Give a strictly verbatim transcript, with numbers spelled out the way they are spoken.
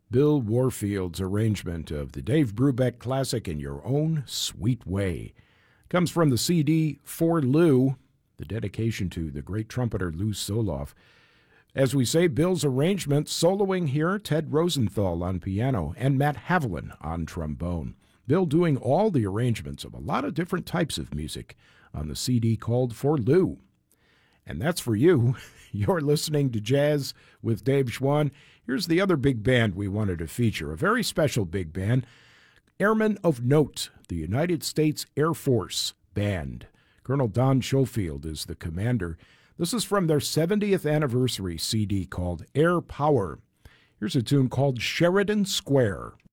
Bill Warfield's arrangement of the Dave Brubeck classic In Your Own Sweet Way comes from the C D For Lou, the dedication to the great trumpeter Lou Soloff. As we say, Bill's arrangement, soloing here, Ted Rosenthal on piano and Matt Haviland on trombone. Bill doing all the arrangements of a lot of different types of music on the C D called For Lou. And that's for you. You're listening to Jazz with Dave Schwann. Here's the other big band we wanted to feature, a very special big band, Airmen of Note, the United States Air Force Band. Colonel Don Schofield is the commander. This is from their seventieth anniversary C D called Air Power. Here's a tune called Sheridan Square.